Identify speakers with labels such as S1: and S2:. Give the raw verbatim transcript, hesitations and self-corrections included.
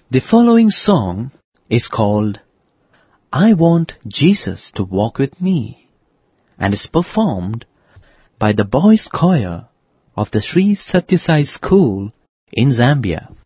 S1: The following song is called I Want Jesus to Walk With Me and is performed by the boys choir of the Sri Sathya Sai School in Zambia.